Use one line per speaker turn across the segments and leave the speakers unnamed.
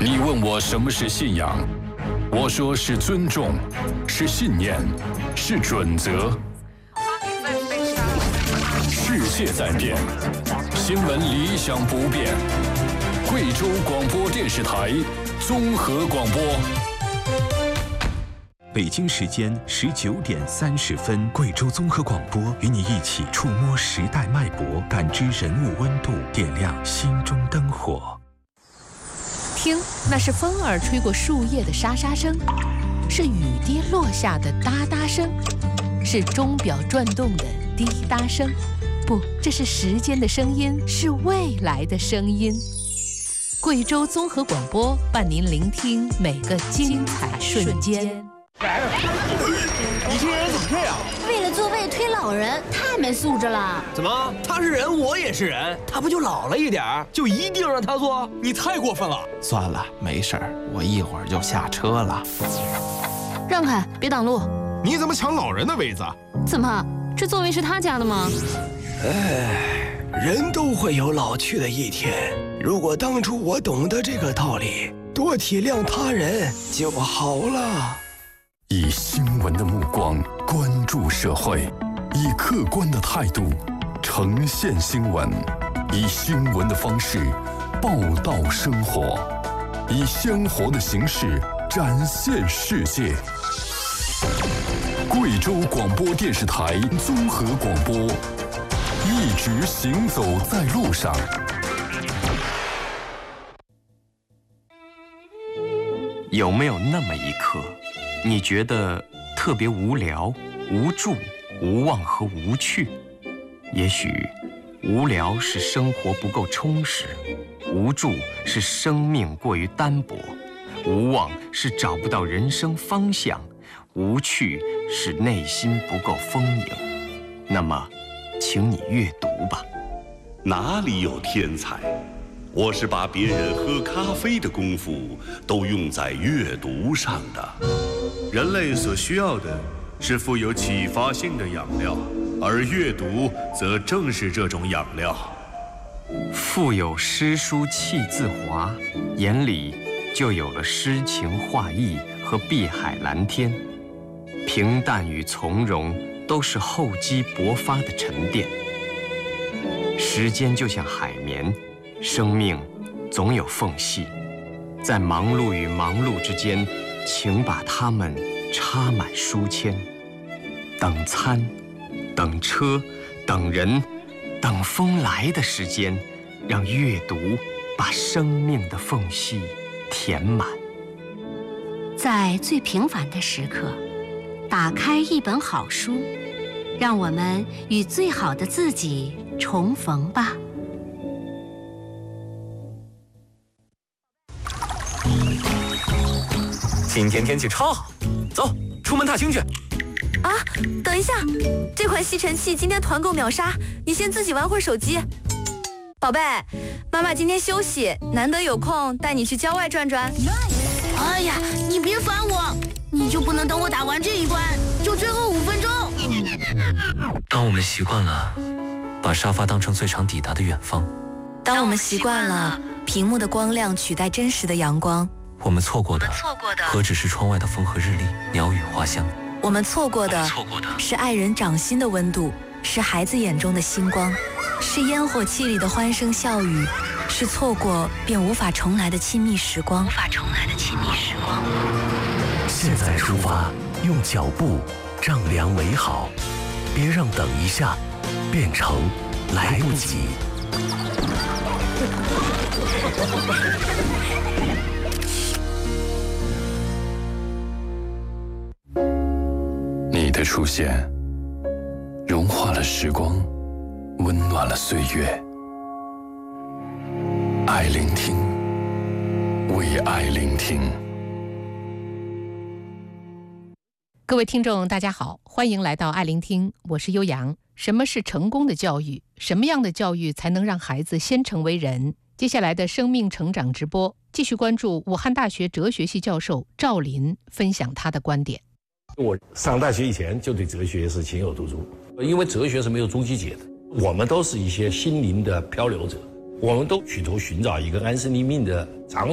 你问我什么是信仰，我说是尊重，是信念，是准则。世界在变，新闻理想不变。贵州广播电视台综合广播。
北京时间19点30分，贵州综合广播与你一起触摸时代脉搏，感知人物温度，点亮心中灯火。
听，那是风儿吹过树叶的沙沙声，是雨滴落下的哒哒声，是钟表转动的滴答声。不，这是时间的声音，是未来的声音。贵州综合广播伴您聆听每个精彩瞬间。
你这人怎么这样？
为了座位推老人，太没素质了。
怎么？他是人，我也是人，他不就老了一点儿，就一定让他坐？你太过分了！
算了，没事儿，我一会儿就下车了。
让开，别挡路！
你怎么抢老人的位子？
怎么？这座位是他家的吗？
人都会有老去的一天。如果当初我懂得这个道理，多体谅他人就好了。
以新闻的目光关注社会，以客观的态度呈现新闻，以新闻的方式报道生活，以鲜活的形式展现世界。贵州广播电视台综合广播，一直行走在路上。
有没有那么一刻，你觉得特别无聊、无助、无望和无趣？也许无聊是生活不够充实，无助是生命过于单薄，无望是找不到人生方向，无趣是内心不够丰盈。那么，请你阅读吧。
哪里有天才？我是把别人喝咖啡的功夫都用在阅读上的。
人类所需要的是富有启发性的养料，而阅读则正是这种养料。
腹有诗书气自华，眼里就有了诗情画意和碧海蓝天。平淡与从容都是厚积薄发的沉淀。时间就像海绵，生命总有缝隙，在忙碌与忙碌之间，请把它们插满书签。等餐，等车，等人，等风来的时间，让阅读把生命的缝隙填满。
在最平凡的时刻，打开一本好书，让我们与最好的自己重逢吧。
今天天气超好，走，出门踏青去。
啊，等一下，这款吸尘器今天团购秒杀，你先自己玩会儿手机。宝贝，妈妈今天休息，难得有空带你去郊外转转。
哎呀，你别烦我，你就不能等我打完这一关，就最后5分钟？
当我们习惯了把沙发当成最长抵达的远方，
当我们习惯了屏幕的光亮取代真实的阳光，
我们错过的何止是窗外的风和日丽、鸟语花香？
我们错过的是爱人掌心的温度，是孩子眼中的星光，是烟火气里的欢声笑语，是错过便无法重来的亲密时光。
现在出发，用脚步丈量美好，别让等一下变成来不及。
你的出现融化了时光，温暖了岁月。爱聆听，为爱聆听。
各位听众大家好，欢迎来到爱聆听，我是悠扬。什么是成功的教育？什么样的教育才能让孩子先成为人？接下来的生命成长直播，继续关注武汉大学哲学系教授赵林分享他的观点。
我上大学以前就对哲学是情有独钟，因为哲学是没有终极解的，我们都是一些心灵的漂流者，我们都企图寻找一个安身立命的场所，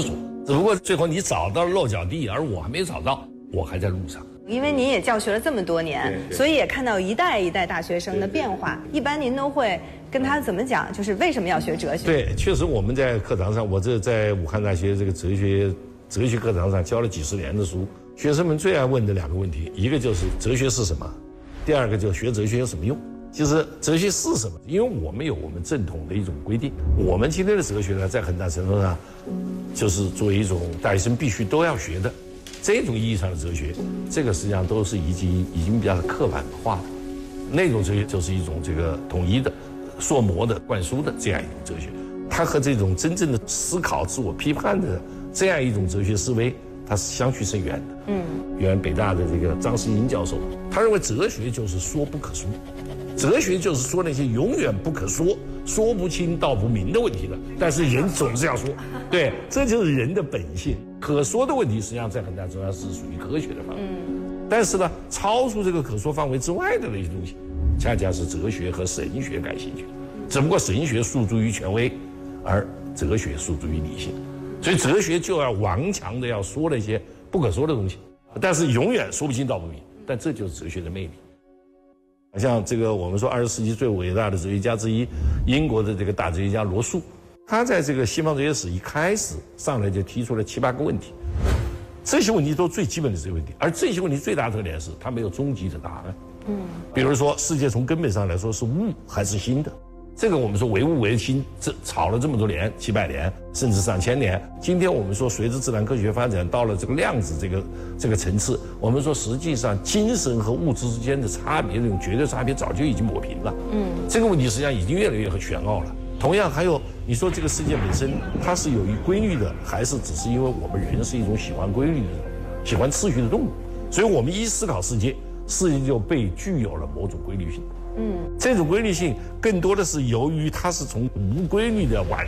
只不过最后你找到了落脚地，而我还没找到，我还在路上。
因为您也教学了这么多年，所以也看到一代一代大学生的变化。一般您都会跟他怎么讲？就是为什么要学哲学？
对，确实我们在课堂上，我这在武汉大学这个哲学课堂上教了几十年的书，学生们最爱问的2个问题，一个就是哲学是什么，第2个就是学哲学有什么用。其实哲学是什么？因为我们有我们正统的一种规定，我们今天的哲学呢，在很大程度上就是作为一种大学生必须都要学的这种意义上的哲学，这个实际上都是已经比较刻板化的。那种哲学就是一种这个统一的、塑模的、灌输的这样一种哲学，它和这种真正的思考、自我批判的这样一种哲学思维，它是相去甚远的。原来北大的这个张世英教授，他认为哲学就是说不可说，哲学就是说那些永远不可说、说不清道不明的问题的，但是人总是要说，对，这就是人的本性。可说的问题实际上在很大程度上是属于科学的范围，但是呢，超出这个可说范围之外的那些东西，恰恰是哲学和神学感兴趣。只不过神学诉诸于权威，而哲学诉诸于理性，所以哲学就要顽强的要说那些不可说的东西，但是永远说不清道不明。但这就是哲学的魅力。像这个我们说20世纪最伟大的哲学家之一，英国的这个大哲学家罗素，他在这个西方哲学史一开始上来就提出了7、8个问题，这些问题都是最基本的哲学问题，而这些问题最大的特点是它没有终极的答案。比如说世界从根本上来说是物还是心的，这个我们说唯物唯心，这吵了这么多年，700年甚至上千年。今天我们说随着自然科学发展到了这个量子这个层次，我们说实际上精神和物质之间的差别，这种绝对差别早就已经抹平了。这个问题实际上已经越来越玄奥了。同样还有你说这个世界本身它是有一规律的，还是只是因为我们人是一种喜欢规律的人，喜欢秩序的动物，所以我们一思考世界，世界就被具有了某种规律性。这种规律性更多的是由于它是从无规律的完